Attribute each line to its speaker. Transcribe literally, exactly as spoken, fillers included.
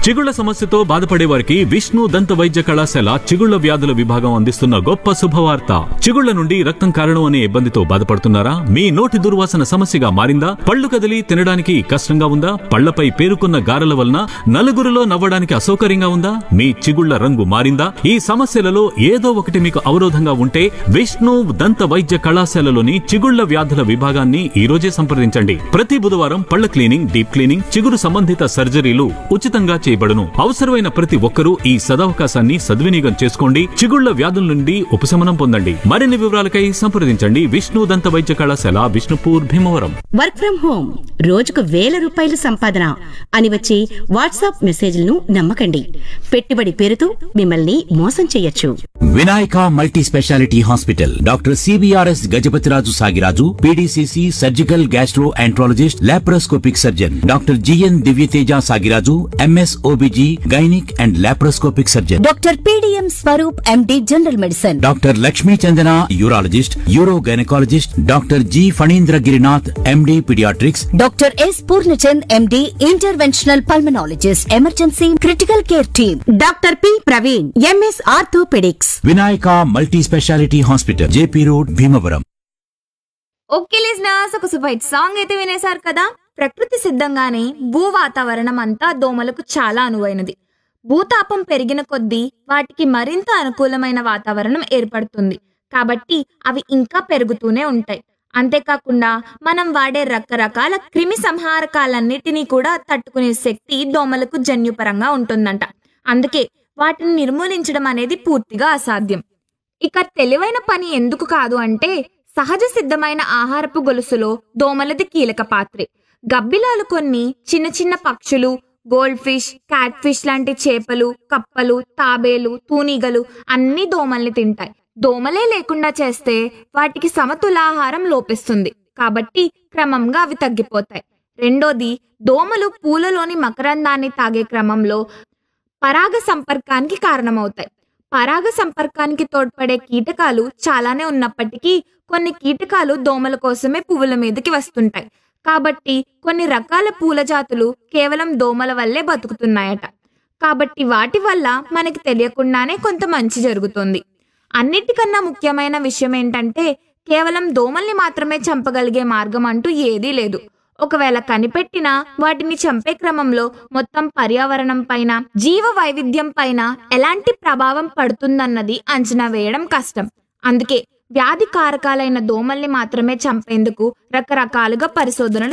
Speaker 1: చిగుళ్ల సమస్యతో బాధపడే వారికి విష్ణు దంత వైద్య కళాశాల చిగుళ్ల వ్యాధుల విభాగం అందిస్తున్న గొప్ప శుభవార్త. చిగుళ్ల నుండి రక్తం కారణం అనే ఇబ్బందితో బాధపడుతున్నారా? మీ నోటి దుర్వాసన సమస్యగా మారిందా? పళ్ళు కదిలి తినడానికి కష్టంగా ఉందా? పళ్లపై పేరుకున్న గారెల వలన నలుగురిలో నవ్వడానికి అసౌకర్యంగా ఉందా? మీ చిగుళ్ల రంగు మారిందా? ఈ సమస్యలలో ఏదో ఒకటి మీకు అవరోధంగా ఉంటే విష్ణు దంత వైద్య కళాశాలలోని చిగుళ్ల వ్యాధుల విభాగాన్ని ఈ రోజే సంప్రదించండి. ప్రతి బుధవారం పళ్ల క్లీనింగ్, డీప్ క్లీనింగ్, చిగురు సంబంధిత సర్జరీలు ఉచితంగా చేయబడును. అవసరమైన ప్రతి ఒక్కరూ ఈ సదవకాశాన్ని సద్వినియోగం చేసుకోండి. చిగుళ్ల వ్యాధుల నుండి ఉపశమనం పొందండి. మరిన్ని వివరాలకై సంప్రదించండి విష్ణు దంత వైద్య కళాశాల, Vishnupur, Bhimavaram.
Speaker 2: Work from home రోజుకు వేల రూపాయల సంపాదన అని వచ్చి వాట్సాప్ మెసేజ్లను నమ్మకండి. పెట్టుబడి పేరుతో మిమ్మల్ని మోసం చేయొచ్చు.
Speaker 3: Vinayaka multi speciality hospital doctor CBRS Gajapathiraju Sagiraju, PDCC surgical gastro enterologist, laparoscopic surgeon doctor GN Divyateja Sagiraju, MS OBG gynaec and laparoscopic surgeon
Speaker 4: doctor PDM Swaroop MD general medicine,
Speaker 3: doctor Lakshmi Chandana urologist, euro gynaecologist, doctor G Phanindra Girinath MD paediatrics,
Speaker 4: doctor yes Purnachand MD interventional pulmonologist, emergency critical care team,
Speaker 2: doctor P Praveen MS orthopaedics.
Speaker 3: Vinayaka multi speciality hospital, JP road, Bhimavaram.
Speaker 5: Okay listeners, ఒక super hit song అయితే వినేశారు కదా. ప్రకృతి సిద్ధంగానే భూ వాతావరణం అంతా దోమలకు చాలా అనువైనది. భూతాపం పెరిగిన కొద్దీ వాటికి మరింత అనుకూలమైన వాతావరణం ఏర్పడుతుంది. కాబట్టి అవి ఇంకా పెరుగుతూనే ఉంటాయి. అంతేకాకుండా మనం వాడే రకరకాల క్రిమి సంహారకాలన్నిటినీ కూడా తట్టుకునే శక్తి దోమలకు జన్యుపరంగా ఉంటుందంట. అందుకే వాటిని నిర్మూలించడం అనేది పూర్తిగా అసాధ్యం. ఇక తెలివైన పని ఎందుకు కాదు అంటే, సహజ సిద్ధమైన ఆహారపు గొలుసులో దోమలది కీలక పాత్రే. గబ్బిలాలు కొన్ని చిన్న చిన్న పక్షులు, గోల్డ్ ఫిష్, క్యాట్ ఫిష్ లాంటి చేపలు, కప్పలు, తాబేలు, తూనీగలు అన్ని దోమల్ని తింటాయి. దోమలే లేకుండా చేస్తే వాటికి సమతులాహారం లోపిస్తుంది. కాబట్టి క్రమంగా అవి తగ్గిపోతాయి. రెండోది, దోమలు పూలలోని మకరందాన్ని తాగే క్రమంలో పరాగ సంపర్కానికి కారణమవుతాయి. పరాగ సంపర్కానికి తోడ్పడే కీటకాలు చాలానే ఉన్నప్పటికీ కొన్ని కీటకాలు దోమల కోసమే పువ్వుల మీదకి వస్తుంటాయి. కాబట్టి కొన్ని రకాల పూల జాతులు కేవలం దోమల వల్లే బతుకుతున్నాయట. కాబట్టి వాటి వల్ల మనకి తెలియకుండానే కొంత మంచి జరుగుతుంది. అన్నిటికన్నా ముఖ్యమైన విషయం ఏంటంటే, కేవలం దోమల్ని మాత్రమే చంపగలిగే మార్గం అంటూ ఏదీ లేదు. ఒకవేళ కనిపెట్టినా వాటిని చంపే క్రమంలో మొత్తం పర్యావరణం పైన, జీవ వైవిధ్యం పైన ఎలాంటి ప్రభావం పడుతుందన్నది అంచనా వేయడం కష్టం. అందుకే వ్యాధి కారకాలైన దోమల్ని మాత్రమే చంపేందుకు రకరకాలుగా పరిశోధనలు